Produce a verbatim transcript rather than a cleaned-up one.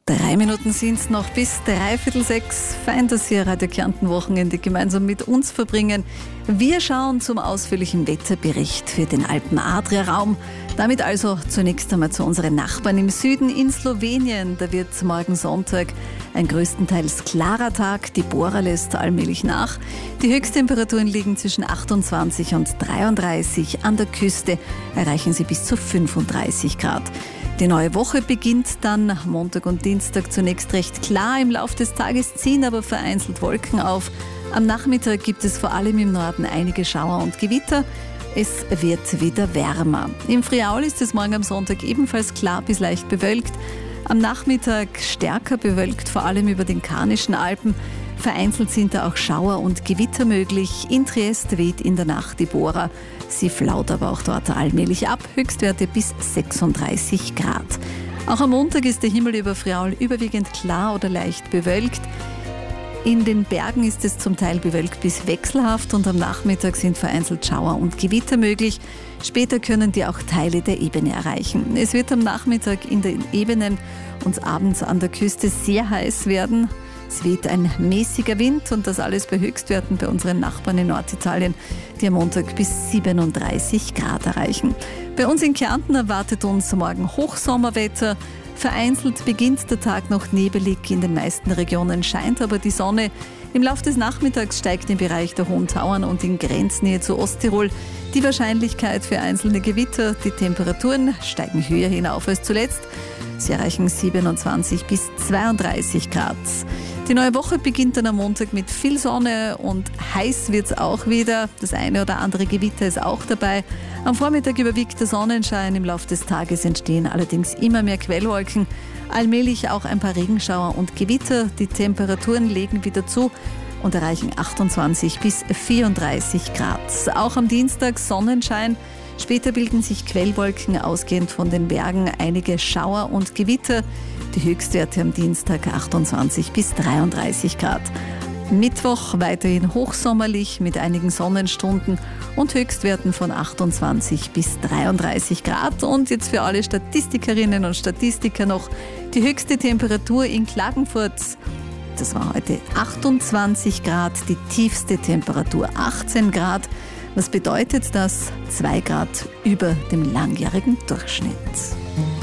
Drei Minuten sind es noch bis dreiviertel sechs. Fein, dass Sie Radio Kärnten Wochenende gemeinsam mit uns verbringen. Wir schauen zum ausführlichen Wetterbericht für den Alpen-Adria-Raum. Damit also zunächst einmal zu unseren Nachbarn im Süden in Slowenien. Da wird morgen Sonntag ein größtenteils klarer Tag. Die Bora lässt allmählich nach. Die Höchsttemperaturen liegen zwischen achtundzwanzig und dreiunddreißig. An der Küste erreichen sie bis zu fünfunddreißig Grad. Die neue Woche beginnt dann Montag und Dienstag zunächst recht klar. Im Laufe des Tages ziehen aber vereinzelt Wolken auf. Am Nachmittag gibt es vor allem im Norden einige Schauer und Gewitter. Es wird wieder wärmer. Im Friaul ist es morgen am Sonntag ebenfalls klar bis leicht bewölkt. Am Nachmittag stärker bewölkt, vor allem über den Karnischen Alpen. Vereinzelt sind da auch Schauer und Gewitter möglich. In Triest weht in der Nacht die Bora. Sie flaut aber auch dort allmählich ab. Höchstwerte bis sechsunddreißig Grad. Auch am Montag ist der Himmel über Friaul überwiegend klar oder leicht bewölkt. In den Bergen ist es zum Teil bewölkt bis wechselhaft und am Nachmittag sind vereinzelt Schauer und Gewitter möglich. Später können die auch Teile der Ebene erreichen. Es wird am Nachmittag in den Ebenen und abends an der Küste sehr heiß werden. Es weht ein mäßiger Wind und das alles bei Höchstwerten bei unseren Nachbarn in Norditalien, die am Montag bis siebenunddreißig Grad erreichen. Bei uns in Kärnten erwartet uns morgen Hochsommerwetter. Vereinzelt beginnt der Tag noch nebelig, in den meisten Regionen scheint aber die Sonne. Im Laufe des Nachmittags steigt im Bereich der Hohen Tauern und in Grenznähe zu Osttirol die Wahrscheinlichkeit für einzelne Gewitter. Die Temperaturen steigen höher hinauf als zuletzt. Sie erreichen siebenundzwanzig bis zweiunddreißig Grad. Die neue Woche beginnt dann am Montag mit viel Sonne und heiß wird es auch wieder. Das eine oder andere Gewitter ist auch dabei. Am Vormittag überwiegt der Sonnenschein. Im Laufe des Tages entstehen allerdings immer mehr Quellwolken. Allmählich auch ein paar Regenschauer und Gewitter. Die Temperaturen legen wieder zu und erreichen achtundzwanzig bis vierunddreißig Grad. Auch am Dienstag Sonnenschein. Später bilden sich Quellwolken ausgehend von den Bergen, einige Schauer und Gewitter. Die Höchstwerte am Dienstag achtundzwanzig bis dreiunddreißig Grad. Mittwoch weiterhin hochsommerlich mit einigen Sonnenstunden und Höchstwerten von achtundzwanzig bis dreiunddreißig Grad. Und jetzt für alle Statistikerinnen und Statistiker noch die höchste Temperatur in Klagenfurt. Das war heute achtundzwanzig Grad, die tiefste Temperatur achtzehn Grad. Was bedeutet das? zwei Grad über dem langjährigen Durchschnitt.